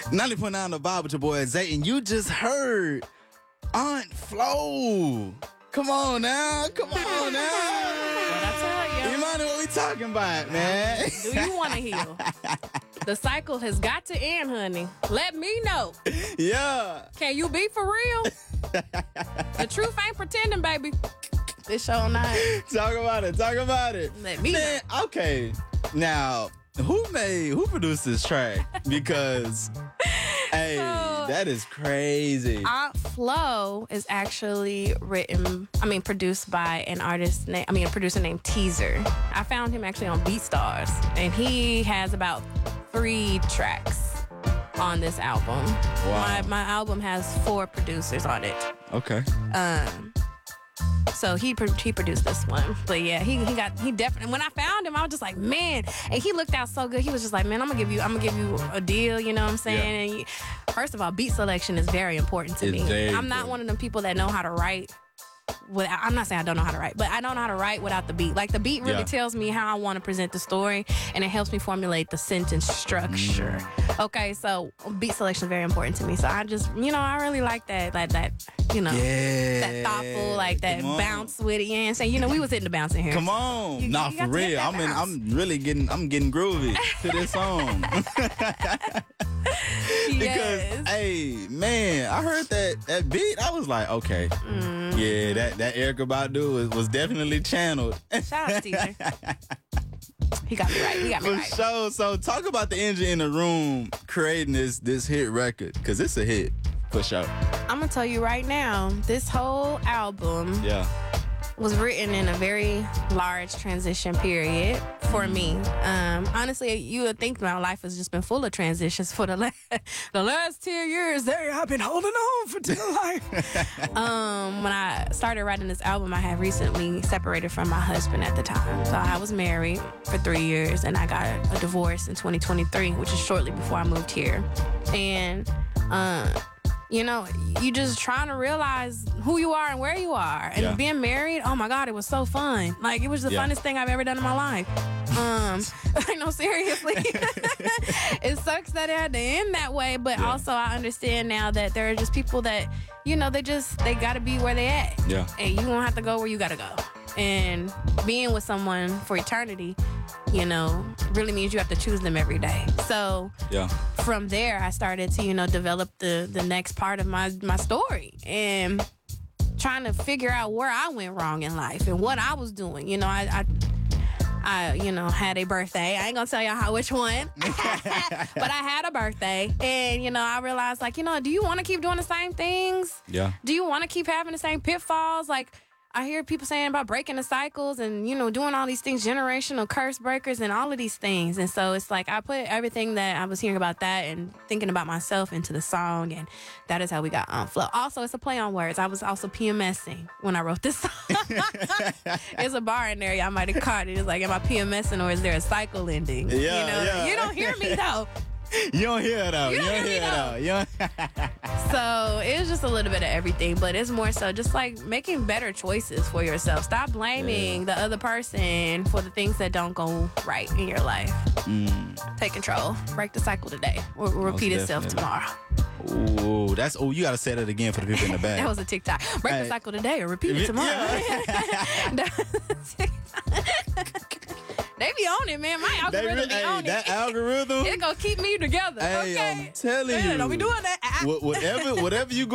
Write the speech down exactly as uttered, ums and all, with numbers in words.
ninety point nine The Vibe with your boy Zay, and you just heard Aunt Flo. Come on now. Come on now. What I tell you. You mind what we talking about, man? Do you want to heal? The cycle has got to end, honey. Let me know. Yeah. Can you be for real? The truth ain't pretending, baby. This show night. Talk about it. Talk about it. Let me Man, know. okay. Now, who made, who produced this track? Because, hey, So- that is crazy. Aunt Flo is actually written, I mean, produced by an artist name, I mean, a producer named Teaser. I found him actually on BeatStars, and he has about three tracks on this album. Wow. My, my album has four producers on it. Okay. Um, so he pro- he produced this one, but yeah, he he got he definitely. When I found him, I was just like, man, and he looked out so good. He was just like, man, I'm gonna give you, I'm gonna give you a deal. You know what I'm saying? Yeah. And you, first of all, beat selection is very important to It's me. very I'm not important. one of them people that know how to write. Without, I'm not saying I don't know how to write, but I don't know how to write without the beat. Like the beat really Yeah. tells me how I want to present the story, and it helps me formulate the sentence structure. Mm. Okay, so beat selection is very important to me. So I just, you know, I really like that, like that, you know, Yeah. that thoughtful, like that Come on. bounce with it. You know what I'm saying? You know, we was hitting the bounce in here. Come on. You- nah, you for got to hit real. that I'm in, bounce. I'm really getting I'm getting groovy to this song. Because Yes. hey, man, I heard that that beat. I was like, okay. Mm. Yeah, that that Erykah Badu was, was definitely channeled. Shout out to Teaser. He got me right. He got me For right. sure. So talk about the engine in the room creating this this hit record, because it's a hit for sure. I'm gonna tell you right now, this whole album Yeah. was written in a very large transition period for me. Um, honestly, you would think my life has just been full of transitions for the last, the last ten years. There, I've been holding on for dear life. um, when I started writing this album, I had recently separated from my husband at the time. So I was married for three years, and I got a divorce in twenty twenty-three, which is shortly before I moved here. And uh, you know, you just trying to realize who you are and where you are. And Yeah. being married, oh my God, it was so fun. Like, it was the Yeah. funnest thing I've ever done in my life. Um, like, no, seriously. It sucks that it had to end that way, but Yeah. also I understand now that there are just people that, you know, they just, they gotta be where they at. Yeah. And you don't have to go where you gotta go. And being with someone for eternity, you know, really means you have to choose them every day. So, Yeah. from there, I started to, you know, develop the the next part of my my story and trying to figure out where I went wrong in life and what I was doing. You know, I, I, I you know, had a birthday. I ain't gonna tell y'all how which one, but I had a birthday, and you know, I realized, like, you know, do you want to keep doing the same things? Yeah. Do you want to keep having the same pitfalls? Like, I hear people saying about breaking the cycles and, you know, doing all these things, generational curse breakers and all of these things. And so it's like I put everything that I was hearing about that and thinking about myself into the song. And that is how we got Aunt Flo. Also, it's a play on words. I was also PMSing when I wrote this song. There's a bar in there. Y'all might have caught it. It's like, am I PMSing or is there a cycle ending? Yeah, you know, yeah. you don't hear me though. You don't hear it out. You don't hear me it though. out. You don't- So it was just a little bit of everything, but it's more so just like making better choices for yourself. Stop blaming the other person for the things that don't go right in your life. Mm. Take control. Break the cycle today, or repeat itself definitely. tomorrow. Ooh, that's oh, you gotta say that again for the people in the back. That was a TikTok. Break Hey. the cycle today, or repeat it Yeah. tomorrow. That was a TikTok. They be on it, man. My They algorithm re- be hey, on that it. algorithm. It's gonna keep me together. Hey, okay? I'm telling Yeah, you. don't be doing that. Wha- whatever, whatever you go.